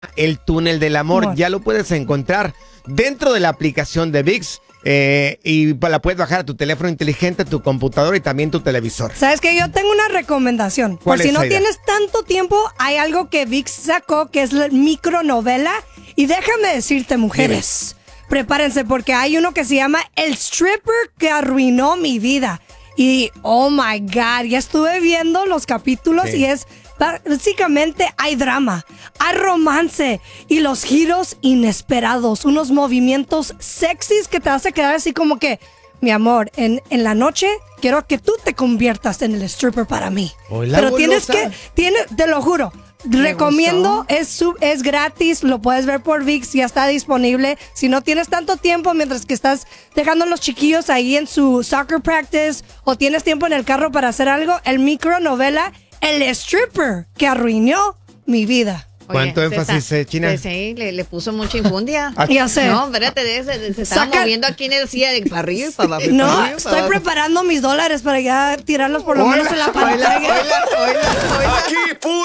El túnel del amor. Ya lo puedes encontrar dentro de la aplicación de ViX. Y la puedes bajar a tu teléfono inteligente, tu computadora y también tu televisor. ¿Sabes qué? Yo tengo una recomendación. Por si no tienes tanto tiempo, hay algo que ViX sacó que es la micronovela. Y déjame decirte, mujeres, prepárense porque hay uno que se llama El Stripper que arruinó mi vida. Y, oh my God, ya estuve viendo los capítulos y es... Básicamente hay drama, hay romance y los giros inesperados, unos movimientos sexys que te hace quedar así como que, mi amor, en la noche quiero que tú te conviertas en el stripper para mí. Hola, pero golosa. te lo juro, recomiendo, es gratis, lo puedes ver por ViX, ya está disponible. Si no tienes tanto tiempo mientras que estás dejando a los chiquillos ahí en su soccer practice o tienes tiempo en el carro para hacer algo, el micronovela El Stripper que arruinó mi vida. ¿Cuánto énfasis, China? Sí, le puso mucha infundia. Ya sé. No, espérate, se estaba moviendo aquí en el silla de para arriba y para abajo. No, estoy preparando mis dólares para ya tirarlos por lo menos en la pantalla. Aquí,